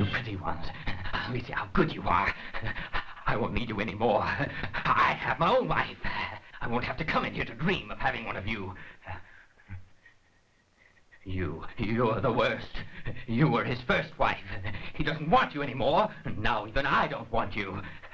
pretty ones. Let me see how good you are. I won't need you anymore. I have my own wife. I won't have to come in here to dream of having one of you. You're the worst. You were his first wife. He doesn't want you anymore. Now even I don't want you.